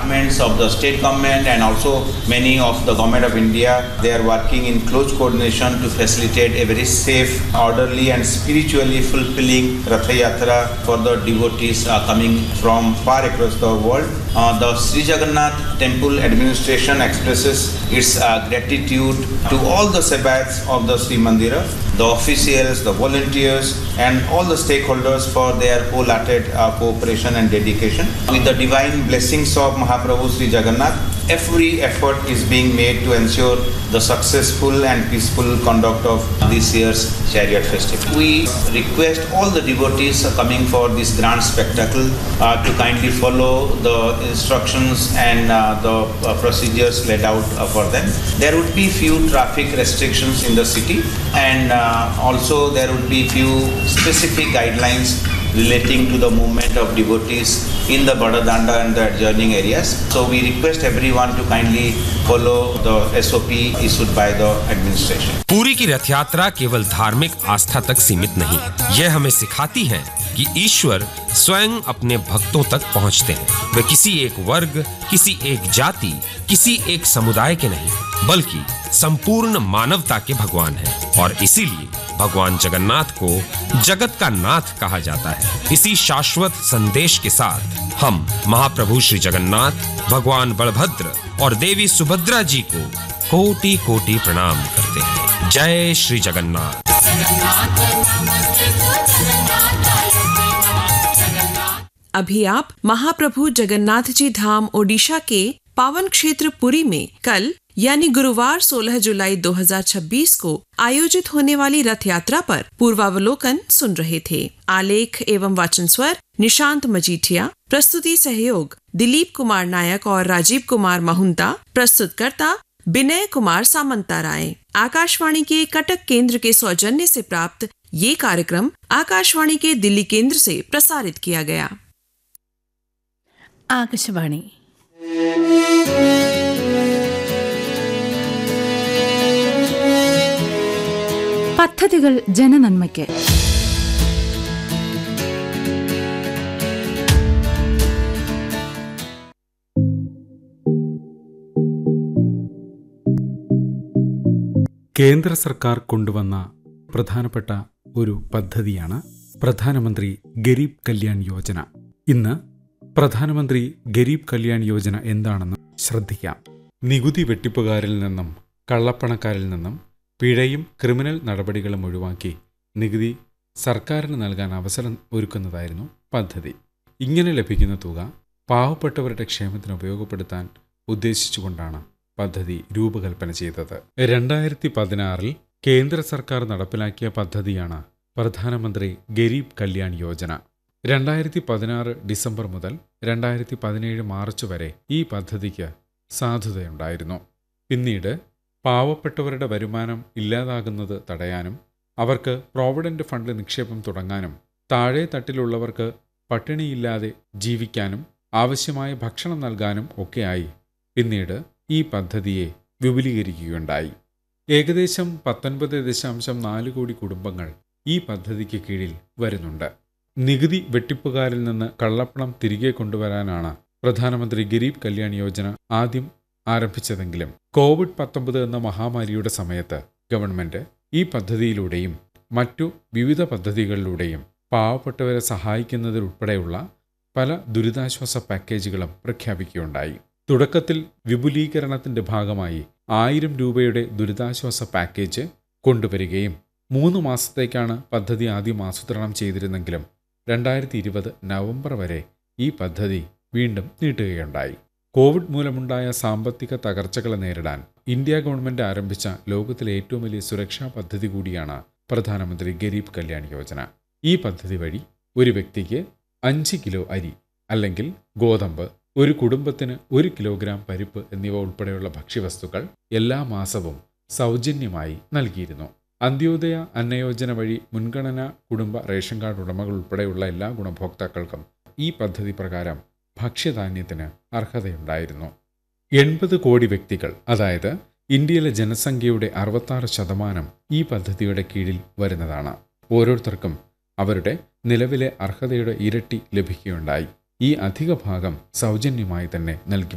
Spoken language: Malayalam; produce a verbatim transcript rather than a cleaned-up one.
departments of the state government and also many of the government of India, they are working in close coordination to facilitate a very safe, orderly and spiritually fulfilling Ratha Yatra for the devotees uh, coming from far across the world. Uh, the Sri Jagannath Temple Administration expresses its uh, gratitude to all the Sebayats of the Sri Mandira, the officials, the volunteers and all the stakeholders for their wholehearted uh, cooperation and dedication. With the divine blessings of Mahaprabhu Sri Jagannath, every effort is being made to ensure the successful and peaceful conduct of this year's chariot festival. We request all the devotees coming for this grand spectacle uh, to kindly follow the instructions and uh, the uh, procedures laid out uh, for them. There would be few traffic restrictions in the city, and uh, also there would be few specific guidelines relating to the movement of devotees in the Badadanda and the adjoining areas. So we request everyone to kindly follow the S O P issued by the administration. पूरी की रथ यात्रा केवल धार्मिक आस्था तक सीमित नहीं, यह हमें सिखाती है कि ईश्वर स्वयं अपने भक्तों तक पहुंचते हैं। वे किसी एक वर्ग, किसी एक जाति, किसी एक समुदाय के नहीं, बल्कि संपूर्ण मानवता के भगवान हैं। और इसीलिए भगवान जगन्नाथ को जगत का नाथ कहा जाता है। इसी शाश्वत संदेश के साथ हम महाप्रभु श्री जगन्नाथ, भगवान बलभद्र और देवी सुभद्रा जी को कोटि कोटि प्रणाम करते हैं। जय श्री जगन्नाथ। अभी आप महाप्रभु जगन्नाथ जी धाम ओडिशा के पावन क्षेत्र पुरी में कल यानी गुरुवार सोलह जुलाई दो हज़ार छब्बीस को आयोजित होने वाली रथ यात्रा पर पूर्वावलोकन सुन रहे थे। आलेख एवं वाचन स्वर निशांत मजीठिया, प्रस्तुति सहयोग दिलीप कुमार नायक और राजीव कुमार महंता, प्रस्तुतकर्ता विनय कुमार सामंता राय। आकाशवाणी के कटक केंद्र के सौजन्य से प्राप्त ये कार्यक्रम आकाशवाणी के दिल्ली केंद्र से प्रसारित किया गया। ആകാശവാണി പദ്ധതികൾ ജനനന്മയ്ക്ക്. കേന്ദ്ര സർക്കാർ കൊണ്ടുവന്ന പ്രധാനപ്പെട്ട ഒരു പദ്ധതിയാണ് പ്രധാനമന്ത്രി ഗരീബ് കല്യാൺ യോജന. ഇന്ന് പ്രധാനമന്ത്രി ഗരീബ് കല്യാൺ യോജന എന്താണെന്ന് ശ്രദ്ധിക്കാം. നികുതി വെട്ടിപ്പുകാരിൽ നിന്നും കള്ളപ്പണക്കാരിൽ നിന്നും പിഴയും ക്രിമിനൽ നടപടികളും ഒഴിവാക്കി നികുതി സർക്കാരിന് നൽകാൻ അവസരം ഒരുക്കുന്നതായിരുന്നു പദ്ധതി. ഇങ്ങനെ ലഭിക്കുന്ന തുക പാവപ്പെട്ടവരുടെ ക്ഷേമത്തിന് ഉപയോഗപ്പെടുത്താൻ ഉദ്ദേശിച്ചുകൊണ്ടാണ് പദ്ധതി രൂപകൽപ്പന ചെയ്തത്. രണ്ടായിരത്തി പതിനാറിൽ കേന്ദ്ര സർക്കാർ നടപ്പിലാക്കിയ പദ്ധതിയാണ് പ്രധാനമന്ത്രി ഗരീബ് കല്യാൺ യോജന. രണ്ടായിരത്തി പതിനാറ് ഡിസംബർ മുതൽ രണ്ടായിരത്തി പതിനേഴ് മാർച്ച് വരെ ഈ പദ്ധതിക്ക് സാധുതയുണ്ടായിരുന്നു. പിന്നീട് പാവപ്പെട്ടവരുടെ വരുമാനം ഇല്ലാതാകുന്നത് തടയാനും അവർക്ക് പ്രോവിഡന്റ് ഫണ്ട് നിക്ഷേപം തുടങ്ങാനും താഴെ തട്ടിലുള്ളവർക്ക് പട്ടിണിയില്ലാതെ ജീവിക്കാനും ആവശ്യമായ ഭക്ഷണം നൽകാനും ഒക്കെയായി പിന്നീട് ഈ പദ്ധതിയെ വിപുലീകരിക്കുകയുണ്ടായി. ഏകദേശം പത്തൊൻപത് ദശാംശം നാല് കോടി കുടുംബങ്ങൾ ഈ പദ്ധതിക്ക് കീഴിൽ വരുന്നുണ്ട്. നികുതി വെട്ടിപ്പുകാരിൽ നിന്ന് കള്ളപ്പണം തിരികെ കൊണ്ടുവരാനാണ് പ്രധാനമന്ത്രി ഗരീബ് കല്യാൺ യോജന ആദ്യം ആരംഭിച്ചതെങ്കിലും കോവിഡ് പത്തൊമ്പത് എന്ന മഹാമാരിയുടെ സമയത്ത് ഗവൺമെന്റ് ഈ പദ്ധതിയിലൂടെയും മറ്റു വിവിധ പദ്ധതികളിലൂടെയും പാവപ്പെട്ടവരെ സഹായിക്കുന്നതിലുൾപ്പെടെയുള്ള പല ദുരിതാശ്വാസ പാക്കേജുകളും പ്രഖ്യാപിക്കുകയുണ്ടായി. തുടക്കത്തിൽ വിപുലീകരണത്തിന്റെ ഭാഗമായി ആയിരം രൂപയുടെ ദുരിതാശ്വാസ പാക്കേജ് കൊണ്ടുവരികയും മൂന്ന് മാസത്തേക്കാണ് പദ്ധതി ആദ്യം ആസൂത്രണം ചെയ്തിരുന്നെങ്കിലും രണ്ടായിരത്തി ഇരുപത് നവംബർ വരെ ഈ പദ്ധതി വീണ്ടും നീട്ടുകയുണ്ടായി. കോവിഡ് മൂലമുണ്ടായ സാമ്പത്തിക തകർച്ചകളെ നേരിടാൻ ഇന്ത്യ ഗവൺമെന്റ് ആരംഭിച്ച ലോകത്തിലെ ഏറ്റവും വലിയ സുരക്ഷാ പദ്ധതി കൂടിയാണ് പ്രധാനമന്ത്രി ഗരീബ് കല്യാൺ യോജന. ഈ പദ്ധതി വഴി ഒരു വ്യക്തിക്ക് അഞ്ച് കിലോ അരി അല്ലെങ്കിൽ ഗോതമ്പ്, ഒരു കുടുംബത്തിന് ഒരു കിലോഗ്രാം പരിപ്പ് എന്നിവ ഉൾപ്പെടെയുള്ള ഭക്ഷ്യവസ്തുക്കൾ എല്ലാ മാസവും സൗജന്യമായി നൽകിയിരുന്നു. അന്ത്യോദയ അന്നയോജന വഴി മുൻഗണനാ കുടുംബ റേഷൻ കാർഡ് ഉടമകൾ ഉൾപ്പെടെയുള്ള എല്ലാ ഗുണഭോക്താക്കൾക്കും ഈ പദ്ധതി പ്രകാരം ഭക്ഷ്യധാന്യത്തിന് അർഹതയുണ്ടായിരുന്നു. എൺപത് കോടി വ്യക്തികൾ, അതായത് ഇന്ത്യയിലെ ജനസംഖ്യയുടെ അറുപത്താറ് ശതമാനം ഈ പദ്ധതിയുടെ കീഴിൽ വരുന്നതാണ്. ഓരോരുത്തർക്കും അവരുടെ നിലവിലെ അർഹതയുടെ ഇരട്ടി ലഭിക്കുകയുണ്ടായി. ഈ അധിക ഭാഗം സൗജന്യമായി തന്നെ നൽകി